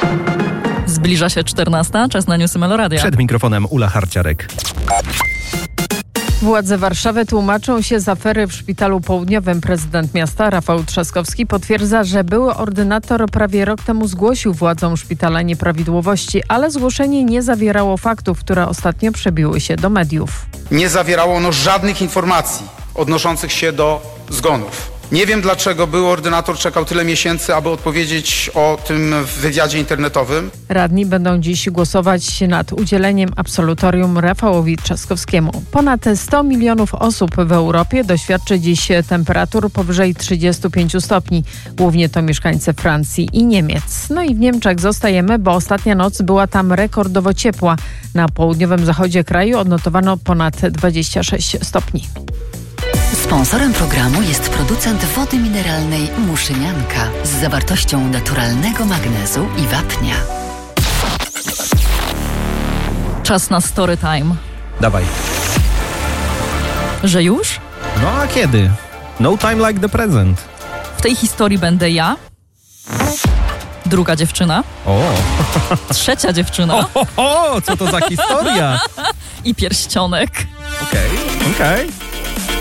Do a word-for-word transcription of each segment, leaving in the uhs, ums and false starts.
Zbliża się czternasta, czas na newsy Meloradia. Przed mikrofonem Ula Harciarek. Władze Warszawy tłumaczą się z afery w Szpitalu Południowym. Prezydent miasta Rafał Trzaskowski potwierdza, że były ordynator prawie rok temu zgłosił władzom szpitala nieprawidłowości, ale zgłoszenie nie zawierało faktów, które ostatnio przebiły się do mediów. Nie zawierało ono żadnych informacji odnoszących się do zgonów. Nie wiem, dlaczego były ordynator czekał tyle miesięcy, aby odpowiedzieć o tym w wywiadzie internetowym. Radni będą dziś głosować nad udzieleniem absolutorium Rafałowi Trzaskowskiemu. Ponad sto milionów osób w Europie doświadczy dziś temperatur powyżej trzydziestu pięciu stopni. Głównie to mieszkańcy Francji i Niemiec. No i w Niemczech zostajemy, bo ostatnia noc była tam rekordowo ciepła. Na południowym zachodzie kraju odnotowano ponad dwadzieścia sześć stopni. Sponsorem programu jest producent wody mineralnej Muszynianka z zawartością naturalnego magnezu i wapnia. Czas na story time. Dawaj. Że już? No a kiedy? No time like the present. W tej historii będę ja, druga dziewczyna, O, trzecia dziewczyna o, o, o co to za historia? i pierścionek. Okej, okay, okej. Okay.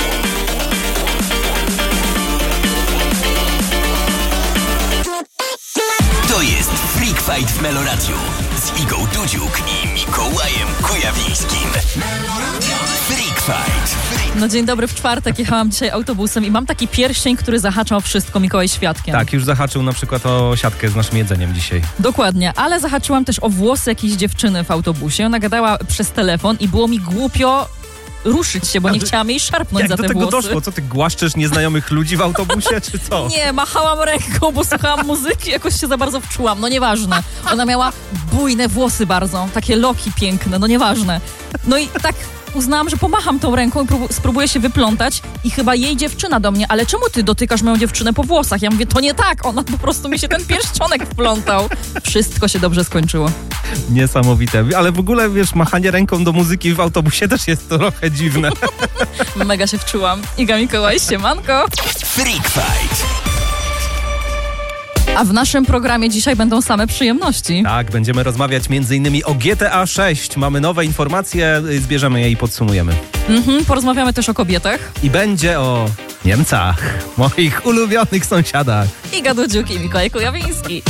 To jest Freak Fight w Meloradiu z Igą Dudziuk i Mikołajem Kujawińskim. Freak Fight. No dzień dobry, w czwartek jechałam dzisiaj autobusem i mam taki pierścień, który zahacza o wszystko, Mikołaj świadkiem. Tak, już zahaczył na przykład o siatkę z naszym jedzeniem dzisiaj. Dokładnie, ale zahaczyłam też o włosy jakiejś dziewczyny w autobusie. Ona gadała przez telefon i było mi głupio ruszyć się, bo nie chciałam jej szarpnąć Jak za do te tego włosy. doszło? Co, ty głaszczesz nieznajomych ludzi w autobusie, czy co? Nie, machałam ręką, bo słuchałam muzyki, jakoś się za bardzo wczułam. No nieważne. Ona miała bujne włosy bardzo, takie loki piękne, no nieważne. No i tak uznałam, że pomacham tą ręką i prób- spróbuję się wyplątać i chyba jej dziewczyna do mnie, ale czemu ty dotykasz moją dziewczynę po włosach? Ja mówię, to nie tak, ona po prostu mi się ten pierścionek wplątał. Wszystko się dobrze skończyło. Niesamowite. Ale w ogóle, wiesz, machanie ręką do muzyki w autobusie też jest trochę dziwne. Mega się wczułam. Iga Mikołaj, siemanko. Freak Fight. A w naszym programie dzisiaj będą same przyjemności. Tak, będziemy rozmawiać między innymi o G T A sześć. Mamy nowe informacje, zbierzemy je i podsumujemy. Mhm, porozmawiamy też o kobietach. I będzie o Niemcach, moich ulubionych sąsiadach. Iga Dudziuk i Mikołaj Kujawiński.